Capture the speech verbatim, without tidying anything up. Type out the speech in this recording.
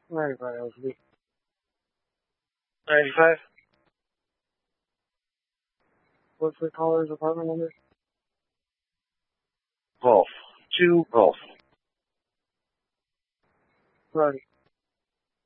ninety-five L S D. ninety-five. What's the caller's apartment number? Golf. Two golf. Right.